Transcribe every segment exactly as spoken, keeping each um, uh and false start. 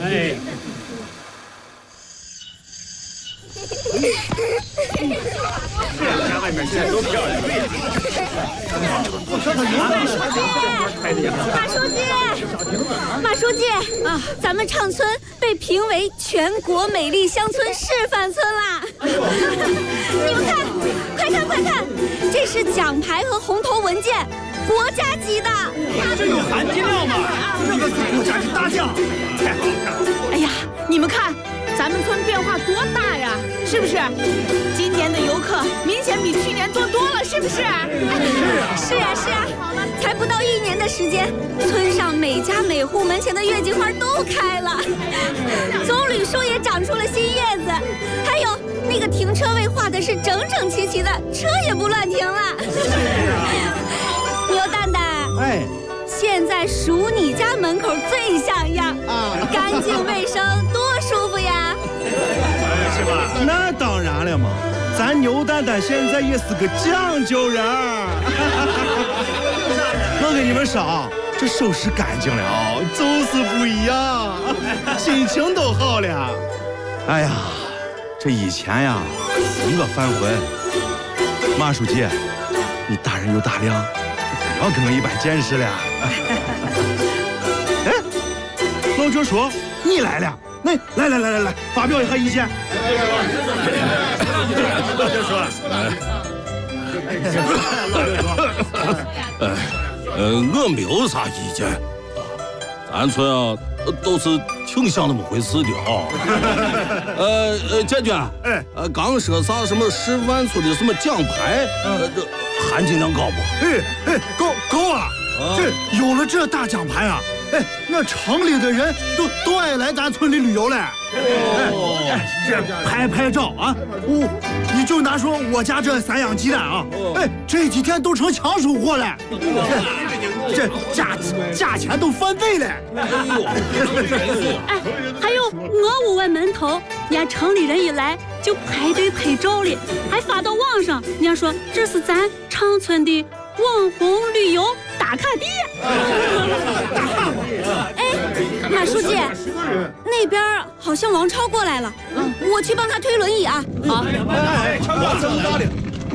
哎。家外面现在多漂亮！ 马书记，马书记啊，咱们畅村被评为全国美丽乡村示范村啦！你们看，快看快看，这是奖牌和红头文件，国家级的。 这有含金量吗？这个是国家级大奖，太好看了！ 哎呀，你们看。咱们村变化多大呀，是不是？今年的游客明显比去年多多了，是不是？ 是啊，是啊，是啊。才不到一年的时间，村上每家每户门前的月季花都开了，棕榈树也长出了新叶子，还有那个停车位画的是整整齐齐的，车也不乱停了。牛蛋蛋，哎，现在数你家门口最像样啊，干净卫生，多舒服呀！ 是吧？ 那当然了嘛，咱牛蛋蛋现在也是个讲究人儿。我跟你们说，这收拾干净了就是不一样，心情都好了。哎呀，这以前呀，我犯浑。马书记，你大人有大量，不要跟我一般见识了。哎，老周说你来了。来来来来来来，发表一下意见。 老周说， 呃呃，我没有啥意见，咱村啊都是挺像那么回事的啊。呃呃，建军，哎，呃，刚说啥什么示范村的什么奖牌，呃，这含金量高不？ 哎哎，高高啊！这有了这大奖牌啊！哎，那城里的人都都爱来咱村里旅游嘞。哦，哎，这拍拍照啊！我、哦，你就拿说我家这散养鸡蛋啊，哎，这几天都成抢手货了，这价价钱都翻倍了。 哎，还有我屋外门头，人家城里人一来就排队拍照了，还发到网上，人家说这是咱长村的网红旅游打卡地。 哎，马书记，那边好像王超过来了，嗯，我去帮他推轮椅啊。 好， 哎，超过这么大的。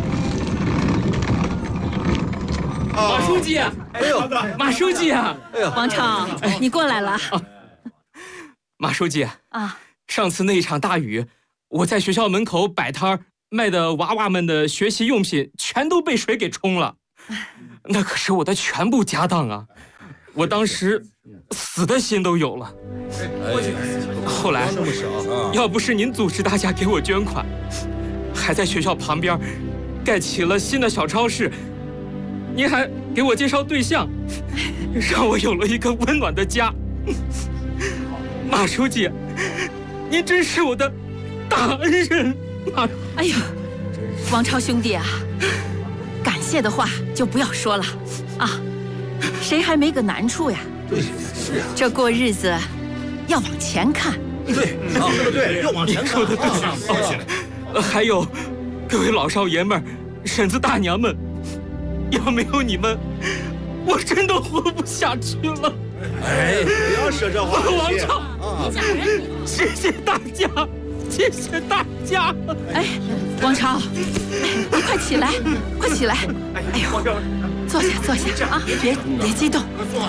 马书记，哎呦，马书记啊， 哎呦，王超，你过来了。 马书记啊，上次那一场大雨，我在学校门口摆摊卖的娃娃们的学习用品全都被水给冲了，那可是我的全部家当啊！我当时死的心都有了。后来，要不是您组织大家给我捐款，还在学校旁边盖起了新的小超市，您还给我介绍对象，让我有了一个温暖的家。马书记，您真是我的大恩人。马， 哎呀，王超兄弟啊，感谢的话就不要说了啊。谁还没个难处呀？ 对，是啊。 这过日子要往前看。 对，啊，对对，要往前看。 说的对。哦，还有各位老少爷们、婶子大娘们，要没有你们，我真的活不下去了。 哎，不要说这话。 王超，谢谢大家，谢谢大家。 哎，王超，你快起来，快起来！哎呦，坐下坐下啊，别别激动。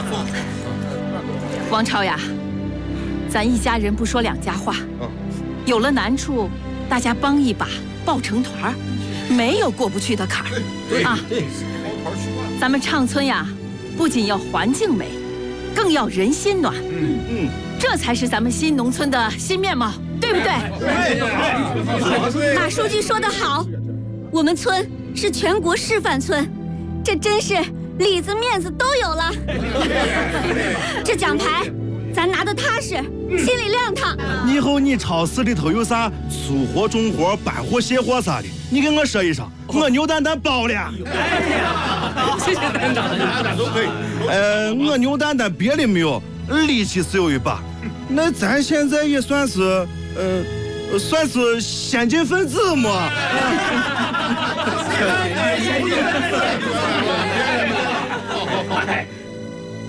王超呀，咱一家人不说两家话，有了难处，大家帮一把，抱成团，没有过不去的坎儿啊。咱们畅村呀，不仅要环境美，更要人心暖。嗯嗯，这才是咱们新农村的新面貌，对不对？ 对。马书记说得好，我们村是全国示范村，这真是里子面子都有了。这奖牌咱拿得踏实，心里亮堂。 以后你超市里头有啥粗活、重活、搬货、卸货啥的，你跟我说一声，我牛蛋蛋包了。 哎呀，谢谢蛋长，蛋长都可以。 呃，我牛蛋蛋别的没有，力气是有一把。那咱现在也算是，呃，算是先进分子嘛。